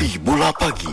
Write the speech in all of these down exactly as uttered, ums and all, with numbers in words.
Kopi Bola Pagi.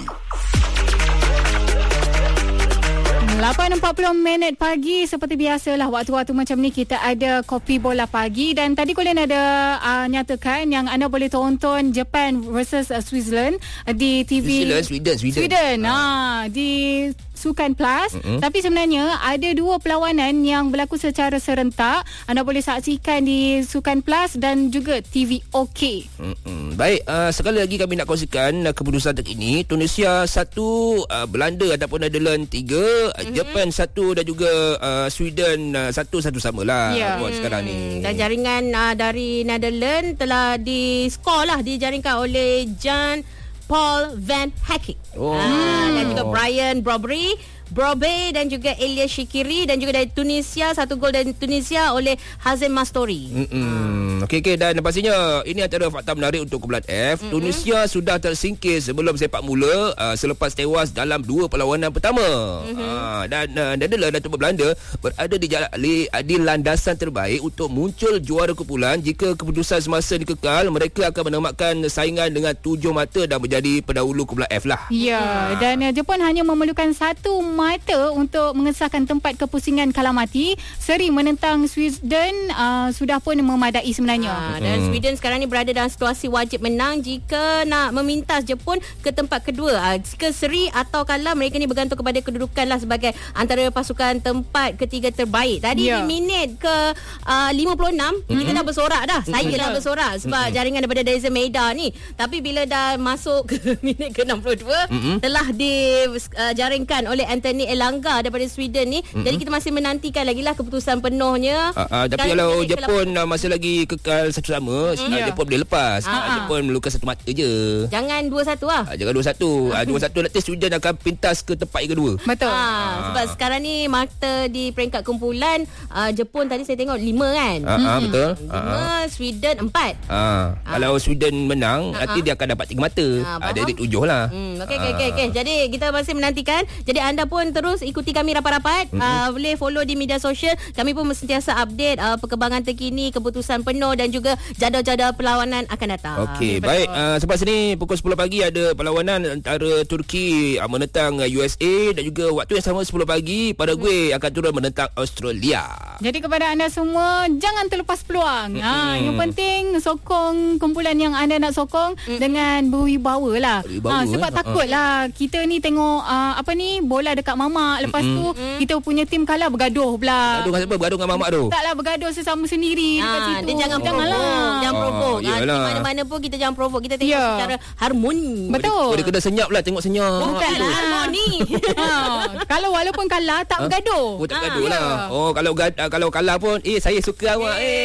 lapan empat puluh minit pagi, seperti biasalah waktu-waktu macam ni kita ada Kopi Bola Pagi. Dan tadi Colin ada uh, nyatakan yang anda boleh tonton Japan versus uh, Switzerland uh, di T V Sweden Sweden Sweden, Sweden ha. Ha, di Sukan Plus. Mm-hmm. Tapi sebenarnya ada dua perlawanan yang berlaku secara serentak. Anda boleh saksikan di Sukan Plus dan juga T V OK. Mm-hmm. Baik, uh, sekali lagi kami nak kongsikan uh, keputusan terkini. Tunisia satu, uh, Belanda ataupun Netherlands tiga, mm-hmm. Japan satu dan juga uh, Sweden uh, satu satu samalah yeah. buat sekarang ni. Dan jaringan uh, dari Netherlands telah di-skor lah, dijaringkan oleh Jan Paul van Hecke. Oh. Ah, dan juga Brian Brobry, Brobe dan juga Elias Shikiri, dan juga dari Tunisia satu gol dari Tunisia oleh Hazem Mastori. Hmm. Okey okey, dan pastinya ini antara fakta menarik untuk kumpulan F. Mm-mm. Tunisia sudah tersingkir sebelum sepak mula uh, selepas tewas dalam dua perlawanan pertama. Mm-hmm. Uh, dan uh, Netherlands dan juga Belanda berada di jalan di landasan terbaik untuk muncul juara kumpulan. Jika keputusan semasa dikekal, mereka akan menamatkan saingan dengan tujuh mata dan menjadi pendahulu kumpulan F lah. Ya, uh. dan uh, Jepun hanya memerlukan satu mata untuk mengesahkan tempat kepusingan kalah mati. Seri menentang Sweden uh, sudah pun memadai sebenarnya. Ha, dan hmm. Sweden sekarang ni berada dalam situasi wajib menang jika nak memintas Jepun ke tempat kedua. Ha, jika seri atau kalah, mereka ni bergantung kepada kedudukan lah sebagai antara pasukan tempat ketiga terbaik. Tadi yeah. di minit ke uh, lima puluh enam mm-hmm. kita dah bersorak dah. Saya mm-hmm. dah bersorak sebab mm-hmm. jaringan daripada Daizen Maeda ni. Tapi bila dah masuk ke minit ke enam puluh dua mm-hmm. telah dijaringkan uh, oleh Anthony Elanga daripada Sweden ni. Mm-hmm. Jadi kita masih menantikan lagi lah keputusan penuhnya. Uh, uh, tapi kalau Jepun uh, masih lagi kekal satu sama, mm-hmm. uh, Jepun boleh lepas. Uh, uh, Jepun memerlukan satu mata je. Jangan dua satu lah. Uh, jangan dua satu. uh, dua satu nanti Sweden akan pintas ke tempat yang kedua. Betul. Uh, uh. Sebab sekarang ni mata di peringkat kumpulan uh, Jepun tadi saya tengok lima kan. Uh, uh, betul. lima, uh, Sweden empat. Uh, uh. Kalau Sweden menang, uh, nanti uh. dia akan dapat tiga mata. Uh, uh, jadi tujuh lah. Hmm, Okey, okey, okey. Okay. Jadi kita masih menantikan. Jadi anda pun terus ikuti kami rapat-rapat. Mm-hmm. Uh, boleh follow di media sosial. Kami pun sentiasa update uh, perkembangan terkini, keputusan penuh dan juga jadual-jadual perlawanan akan datang. Okey, baik. Uh, selepas ini pukul sepuluh pagi ada perlawanan antara Turki uh, menentang uh, U S A, dan juga waktu yang sama sepuluh pagi Paraguay hmm. akan turun menentang Australia. Jadi kepada anda semua, jangan terlepas peluang. Hmm. Ha, yang penting sokong kumpulan yang anda nak sokong hmm. dengan berwibawa lah. Berwibawa, ha, sebab eh? takutlah kita ni tengok uh, apa ni bola dekat mamak, lepas hmm. tu hmm. kita punya tim kalah bergaduh pula. Bergaduh dengan siapa? Bergaduh dengan mamak tu? Taklah, bergaduh sesama sendiri dekat ha, situ. Dia jangan Janganlah. provoke. Jangan provoke. Ha, ha, mana-mana pun kita jangan provoke. Kita tengok yeah. secara harmoni. Betul. Boleh kena senyap lah, tengok senyap. Bukanlah harmoni. ha, kalau walaupun kalah tak ha? bergaduh. Oh, tak bergaduh ha, lah. Yeah. Oh, kalau uh, kalau kalah pun, eh saya suka awak. Eh.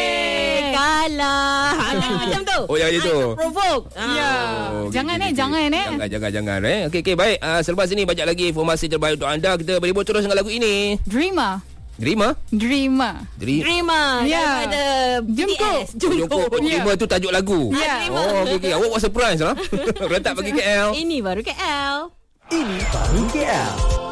eh kalah. Macam tu. Oh, yang itu. Provoke. Ya. Yeah. Oh, jangan gitu, eh, gitu. jangan eh. Jangan, jangan, jangan eh. Okey, okey, baik. Uh, selepas ini banyak lagi informasi terbaru untuk anda. Kita berlibur terus dengan lagu ini. Dreamer. Dreamer? Dreamer. Dreamer. Ya. Daripada Jungkook. Jungkook. Oh, yeah. Dreamer tu tajuk lagu. Ya. Yeah. Oh, okey, okey. Awak buat surprise lah. Rentak pergi K L. Ini baru K L. Ini baru K L.